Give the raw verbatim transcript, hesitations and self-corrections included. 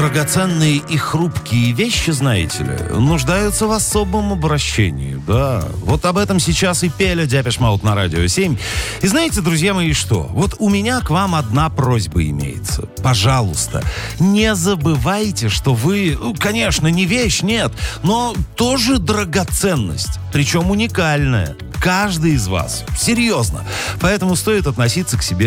драгоценные и хрупкие вещи, знаете ли, нуждаются в особом обращении, да. Вот об этом сейчас и пели Депеш Мод на Радио семь. И знаете, друзья мои, что? Вот у меня к вам одна просьба имеется. Пожалуйста, не забывайте, что вы, ну, конечно, не вещь, нет, но тоже драгоценность, причем уникальная. Каждый из вас. Серьезно. Поэтому стоит относиться к себе